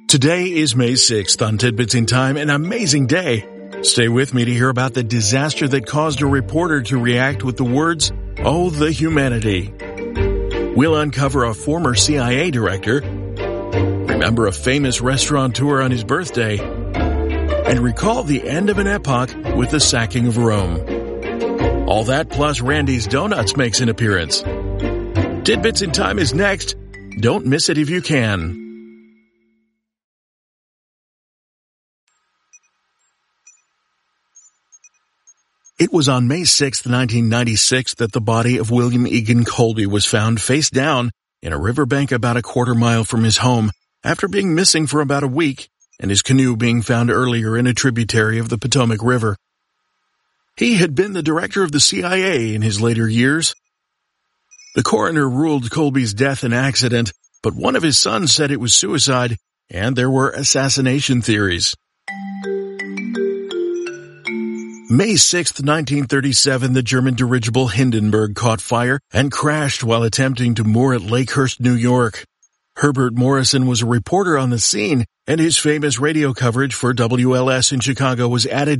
Today is May 6th on Tidbits in Time, an amazing day. Stay with me to hear about the disaster that caused a reporter to react with the words, "Oh, the humanity." We'll uncover a former CIA director, remember a famous restaurateur on his birthday, and recall the end of an epoch with the sacking of Rome. All that plus Randy's Donuts makes an appearance. Tidbits in Time is next. Don't miss it if you can. It was on May 6, 1996 that the body of William Egan Colby was found face down in a riverbank about a quarter-mile from his home after being missing for about a week and his canoe being found earlier in a tributary of the Potomac River. He had been the director of the CIA in his later years. The coroner ruled Colby's death an accident, but one of his sons said it was suicide, and there were assassination theories. May 6, 1937, the German dirigible Hindenburg caught fire and crashed while attempting to moor at Lakehurst, New York. Herbert Morrison was a reporter on the scene, and his famous radio coverage for WLS in Chicago was added